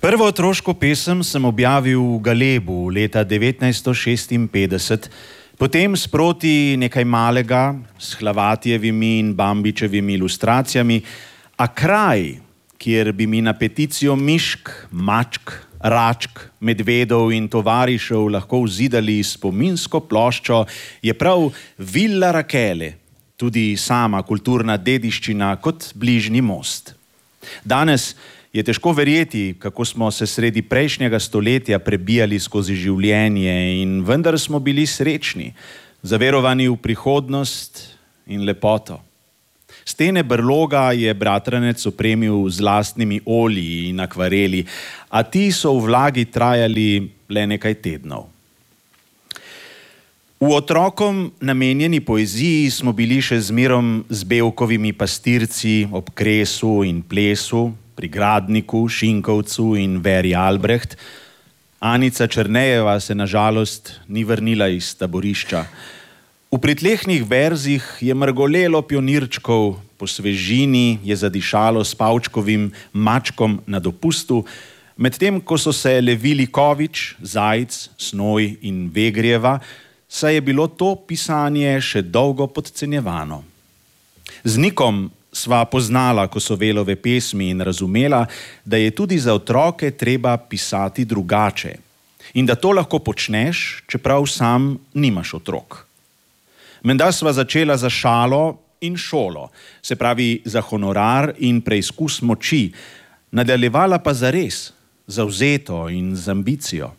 Prvo otroško pesem sem objavil v Galebu leta 1956, potem sproti nekaj malega s Hlavatievimi in Bambičevimi ilustracijami, a kraj, kjer bi mi na peticijo mišk, mačk, račk, medvedov in tovarišev lahko vzidali spominsko ploščo, je prav Villa Rakele, tudi sama kulturna dediščina kot bližnji most. Danes je težko verjeti, kako smo se sredi prejšnjega stoletja prebijali skozi življenje in vendar smo bili srečni, zaverovani v prihodnost in lepoto. Stene brloga je bratranec opremil z lastnimi olji in akvareli, a ti so v vlagi trajali le nekaj tednov. V otrokom namenjeni poeziji smo bili še zmerom z Bevkovimi pastirci ob kresu in plesu, pri Gradniku, Šinkovcu in Veri Albrecht. Anica Černejeva se na žalost ni vrnila iz taborišča. V pritlehnih verzih je mrgolelo pionirčkov, po svežini je zadišalo s Pavčkovim Mačkom na dopustu, medtem ko so se levili Kovič, Zajc, Snoj in Vegrijeva, saj je bilo to pisanje še dolgo podcenjevano. Z Nikom sva poznala Kosovelove pesmi in razumela, da je tudi za otroke treba pisati drugače in da to lahko počneš, čeprav sam nimaš otrok. Menda sva začela za šalo in šolo, se pravi za honorar in preizkus moči, nadaljevala pa za res, zavzeto in z ambicijo.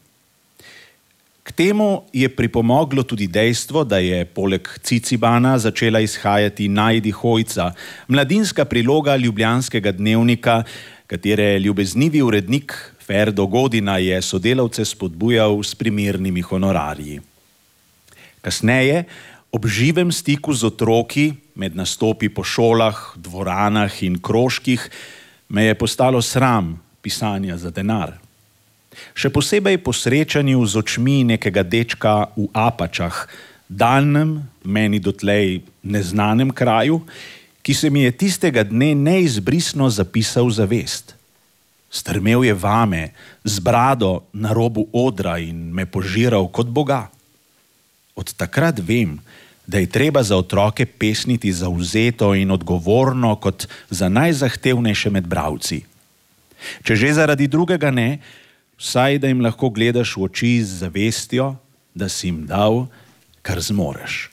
K temu je pripomoglo tudi dejstvo, da je poleg Cicibana začela izhajati Najdi Hojca, mladinska priloga Ljubljanskega dnevnika, katere ljubeznivi urednik Ferdo Godina je sodelavce spodbujal s primernimi honorarji. Kasneje, ob živem stiku z otroki, med nastopi po šolah, dvoranah in krožkih, me je postalo sram pisanja za denar. Še posebej po srečanju z očmi nekega dečka v Apačah, daljnem, meni dotlej neznanem kraju, ki se mi je tistega dne neizbrisno zapisal v zavest. Strmel je vame, z brado na robu odra in me požiral kot Boga. Od takrat vem, da je treba za otroke pesniti zavzeto in odgovorno kot za najzahtevnejše med bralci. Če že zaradi drugega ne, vsaj da jim lahko gledaš v oči z zavestjo, da si jim dal, kar zmoreš.